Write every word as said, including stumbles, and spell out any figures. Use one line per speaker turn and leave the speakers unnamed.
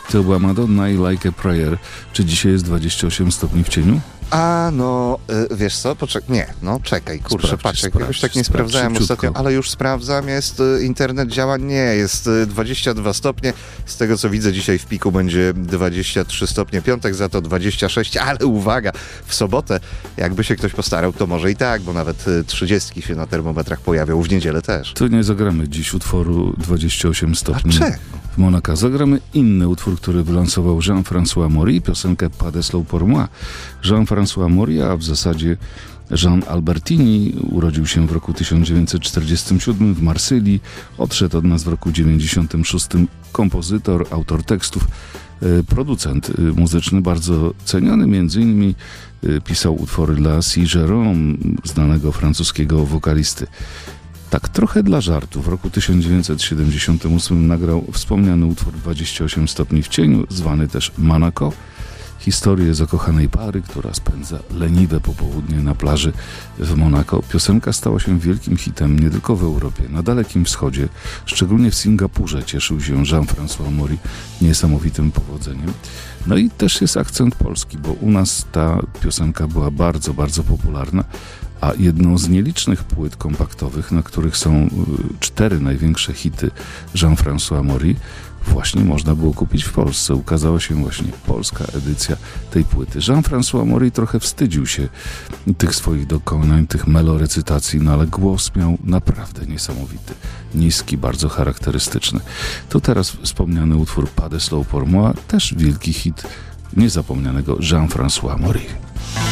To była Madonna i Like a Prayer. Czy dzisiaj jest dwadzieścia osiem stopni w cieniu?
A no, y, wiesz co, poczekaj, nie, no czekaj, kurczę,
Sprawdź,
patrz,
sprawdź,
jakoś tak nie
sprawdź,
sprawdzałem
szybciutko.
ostatnio, ale już sprawdzam, jest, y, internet działa, nie, jest y, dwadzieścia dwa stopnie, z tego co widzę dzisiaj w piku będzie dwadzieścia trzy stopnie, piątek za to dwadzieścia sześć, ale uwaga, w sobotę, jakby się ktoś postarał, to może i tak, bo nawet y, trzydziestki się na termometrach pojawią, w niedzielę też.
To nie zagramy dziś utworu dwadzieścia osiem stopni
Dlaczego?
w Monaka. Zagramy inny utwór, który wylansował Jean-François Maury, piosenkę Pas de slow pour moi. Jean-François Maury, a w zasadzie Jean Albertini, urodził się w roku tysiąc dziewięćset czterdziestym siódmym w Marsylii, odszedł od nas w roku dziewięćdziesiątym szóstym. Kompozytor, autor tekstów, producent muzyczny bardzo ceniony, między innymi pisał utwory dla C. Jérôme, znanego francuskiego wokalisty. Tak, trochę dla żartu. W roku tysiąc dziewięćset siedemdziesiątym ósmym nagrał wspomniany utwór dwadzieścia osiem stopni w cieniu, zwany też Monaco. Historię zakochanej pary, która spędza leniwe popołudnie na plaży w Monaco. Piosenka stała się wielkim hitem nie tylko w Europie, na Dalekim Wschodzie, szczególnie w Singapurze cieszył się Jean-François Maury niesamowitym powodzeniem. No i też jest akcent polski, bo u nas ta piosenka była bardzo, bardzo popularna, a jedną z nielicznych płyt kompaktowych, na których są cztery największe hity Jean-François Maury, właśnie można było kupić w Polsce. Ukazała się właśnie polska edycja tej płyty. Jean-François Maury trochę wstydził się tych swoich dokonań, tych melorecytacji, no ale głos miał naprawdę niesamowity. Niski, bardzo charakterystyczny. To teraz wspomniany utwór Pas de slow pour moi, też wielki hit niezapomnianego Jean-François Maury.